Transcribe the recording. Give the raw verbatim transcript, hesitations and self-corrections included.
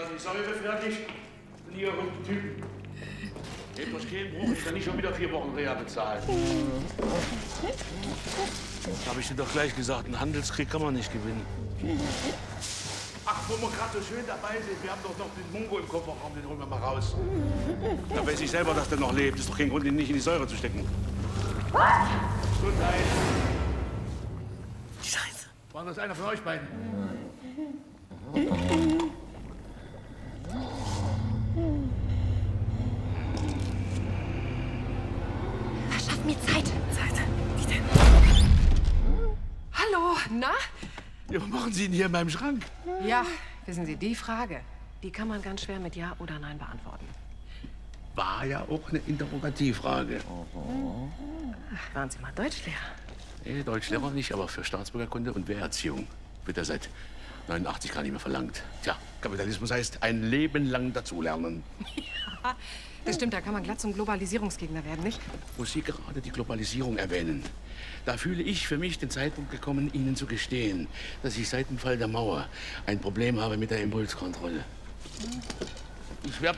die Säure fertig und ihr runden Typen. Nehmt euch keinen Bruch, ich kann nicht schon wieder vier Wochen Reha bezahlen. Habe ich dir doch gleich gesagt, einen Handelskrieg kann man nicht gewinnen. Ach, wo wir gerade so schön dabei sind, wir haben doch noch den Mungo im Kofferraum, den holen wir mal raus. Da weiß ich selber, dass der noch lebt. Ist doch kein Grund, ihn nicht in die Säure zu stecken. Gesundheit. Scheiße. War das einer von euch beiden? Verschaff mir Zeit. Zeit. Wie denn? Hallo, na? Ja, was machen Sie denn hier in meinem Schrank? Ja, wissen Sie, die Frage, die kann man ganz schwer mit Ja oder Nein beantworten. War ja auch eine Interrogativfrage. Ach, waren Sie mal Deutschlehrer? Nee, Deutschlehrer nicht, aber für Staatsbürgerkunde und Wehrerziehung wird er seit neunundachtzig gar nicht mehr verlangt. Tja, Kapitalismus heißt ein Leben lang dazulernen. Ja, das stimmt, da kann man glatt zum Globalisierungsgegner werden, nicht? Wo Sie gerade die Globalisierung erwähnen, da fühle ich für mich den Zeitpunkt gekommen, Ihnen zu gestehen, dass ich seit dem Fall der Mauer ein Problem habe mit der Impulskontrolle. Ich werde